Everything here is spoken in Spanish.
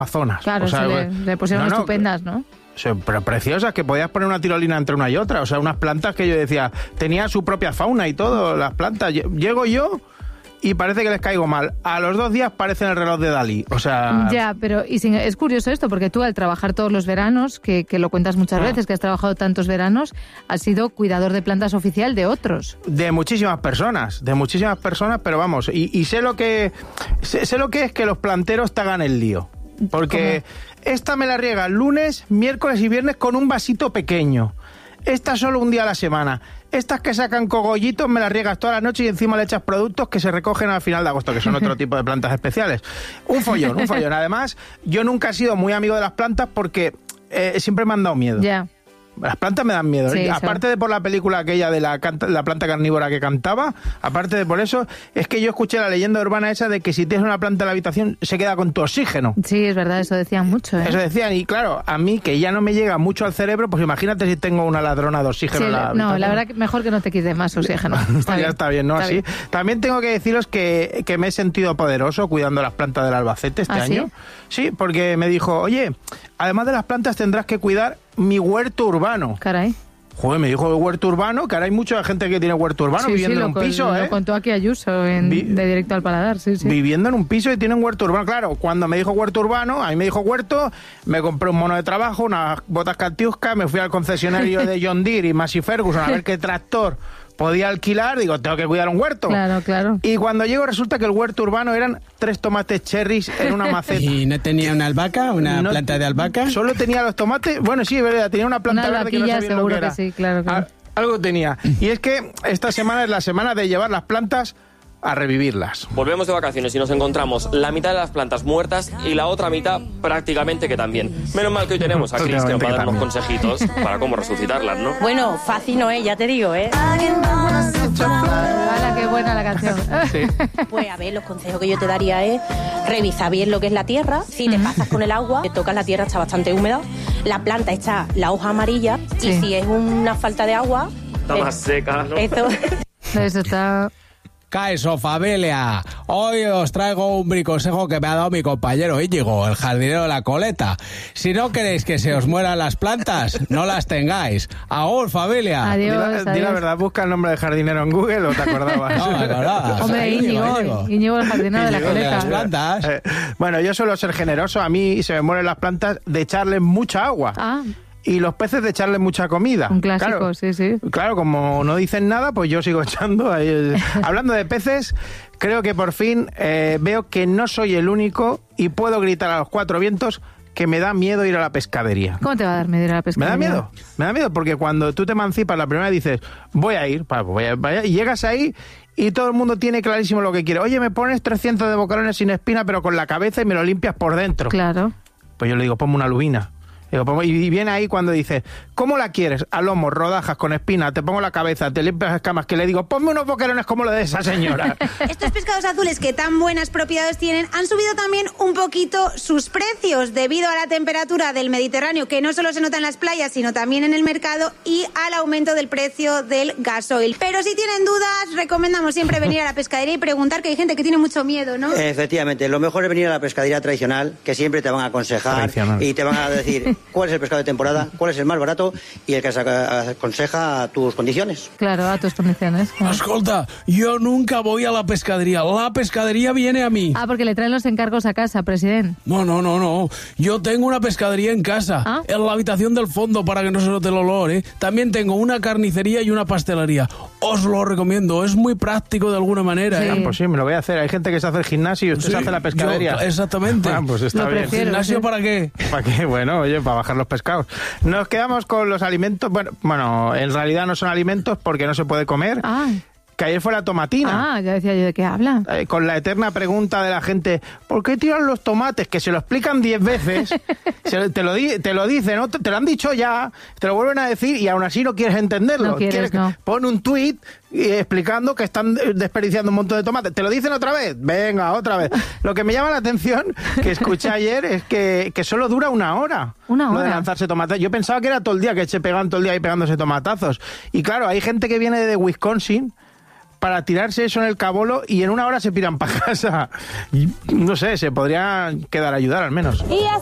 Amazonas. Claro, o sea, le pusieron estupendas, ¿no? O sea, pero preciosas, que podías poner una tirolina entre una y otra. O sea, unas plantas que yo decía, tenía su propia fauna y todo, las plantas. Llego yo y parece que les caigo mal. A los 2 días parecen el reloj de Dalí. O sea... Ya, pero es curioso esto, porque tú al trabajar todos los veranos, que lo cuentas muchas veces, que has trabajado tantos veranos, has sido cuidador de plantas oficial de otros. De muchísimas personas, pero vamos, y sé lo que es que los planteros te hagan el lío. Porque esta me la riega lunes, miércoles y viernes con un vasito pequeño. Esta solo un día a la semana. Estas que sacan cogollitos me las riegas toda la noche y encima le echas productos que se recogen al final de agosto, que son otro tipo de plantas especiales. Un follón. Además, yo nunca he sido muy amigo de las plantas porque siempre me han dado miedo. Ya. Las plantas me dan miedo. Sí, aparte de por la película aquella de la planta carnívora que cantaba, aparte de por eso, es que yo escuché la leyenda urbana esa de que si tienes una planta en la habitación se queda con tu oxígeno. Sí, es verdad, eso decían mucho. Eso decían, y claro, a mí que ya no me llega mucho al cerebro, pues imagínate si tengo una ladrona de oxígeno en la habitación. No, la verdad que mejor que no te quites más oxígeno. Está bien, ¿no? Está Así. bien. También tengo que deciros que me he sentido poderoso cuidando las plantas del Albacete este año. Sí, porque me dijo, oye, además de las plantas tendrás que cuidar mi huerto urbano. Caray. Joder, me dijo huerto urbano, que ahora hay mucha gente que tiene huerto urbano viviendo en un piso, lo contó aquí Ayuso de Directo al Paladar, sí. Viviendo en un piso y tiene un huerto urbano. Claro, cuando me dijo huerto urbano, a mí me dijo huerto, me compré un mono de trabajo, unas botas Katiuska, me fui al concesionario de John Deere y Massey Ferguson a ver qué tractor podía alquilar, digo, tengo que cuidar un huerto. Claro. Y cuando llego resulta que el huerto urbano eran 3 tomates cherries en una maceta. ¿Y no tenía una albahaca, planta de albahaca? Solo tenía los tomates, bueno, sí, es verdad, tenía una planta verde que no sabía seguro lo que era. Que sí, claro. Algo tenía. Y es que esta semana es la semana de llevar las plantas a revivirlas. Volvemos de vacaciones y nos encontramos la mitad de las plantas muertas y la otra mitad prácticamente que también. Menos mal que hoy tenemos a Cristian para darnos consejitos para cómo resucitarlas, ¿no? Bueno, fácil no es, ya te digo, ¿eh? ¡Hala, qué buena la canción! Sí. Pues a ver, los consejos que yo te daría es revisar bien lo que es la tierra. Si te pasas con el agua, te tocas la tierra, está bastante húmeda. La planta está la hoja amarilla y si es una falta de agua... Está más seca, ¿no? Eso está... Caeso, familia. Hoy os traigo un briconsejo que me ha dado mi compañero Íñigo, el jardinero de la Coleta. Si no queréis que se os mueran las plantas, no las tengáis. ¡Agur, familia! Adiós, Di la verdad, busca el nombre de jardinero en Google o te acordabas. No me acordaba. Hombre, Íñigo, el jardinero de la Íñigo de Coleta. las plantas. Bueno, yo suelo ser generoso. A mí se me mueren las plantas de echarles mucha agua. Y los peces de echarles mucha comida. Un clásico, claro, sí. Claro, como no dicen nada, pues yo sigo echando. Hablando de peces, creo que por fin veo que no soy el único y puedo gritar a los 4 vientos que me da miedo ir a la pescadería. ¿Cómo te va a dar miedo ir a la pescadería? Me da miedo porque cuando tú te emancipas la primera vez dices, voy a ir, y llegas ahí y todo el mundo tiene clarísimo lo que quiere. Oye, me pones 300 de bocarones sin espina pero con la cabeza y me lo limpias por dentro. Claro. Pues yo le digo, ponme una lubina. Y viene ahí cuando dice, ¿cómo la quieres? A lomo, rodajas, con espina, te pongo la cabeza, te limpias las escamas, que le digo, ponme unos boquerones como lo de esa señora. Estos pescados azules que tan buenas propiedades tienen han subido también un poquito sus precios debido a la temperatura del Mediterráneo, que no solo se nota en las playas, sino también en el mercado, y al aumento del precio del gasoil. Pero si tienen dudas, recomendamos siempre venir a la pescadería y preguntar, que hay gente que tiene mucho miedo, ¿no? Efectivamente, lo mejor es venir a la pescadería tradicional, que siempre te van a aconsejar y te van a decir cuál es el pescado de temporada, cuál es el más barato y el que se aconseja a tus condiciones. Claro, a tus condiciones. Claro. Escolta, yo nunca voy a la pescadería viene a mí. Porque le traen los encargos a casa, presidente. No. Yo tengo una pescadería en casa, en la habitación del fondo para que no se note el olor, ¿eh? También tengo una carnicería y una pastelería. Os lo recomiendo, es muy práctico de alguna manera. Sí. Pues sí, me lo voy a hacer. Hay gente que se hace el gimnasio y usted se hace la pescadería. Exactamente. Pues está bien. ¿Gimnasio para qué? ¿Para qué? Bueno, oye, para bajar los pescados. Nos quedamos con los alimentos. Bueno, en realidad no son alimentos porque no se puede comer. Que ayer fue la tomatina. Ya decía yo, ¿de qué habla? Con la eterna pregunta de la gente, ¿por qué tiran los tomates? Que se lo explican 10 veces, te lo dicen, ¿no? Te lo han dicho ya, te lo vuelven a decir y aún así no quieres entenderlo. No quieres, no. Pon un tuit explicando que están desperdiciando un montón de tomates. ¿Te lo dicen otra vez? Venga, otra vez. Lo que me llama la atención, que escuché ayer, es que solo dura una hora. ¿Una hora? Lo de lanzarse tomates. Yo pensaba que era todo el día, que se pegan todo el día ahí pegándose tomatazos. Y claro, hay gente que viene de Wisconsin para tirarse eso en el cabolo y en una hora se piran para casa. Y, no sé, se podría quedar a ayudar al menos. Y